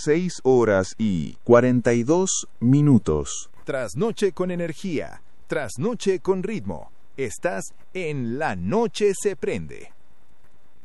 6:42. Trasnoche con energía, trasnoche con ritmo. Estás en La Noche se prende.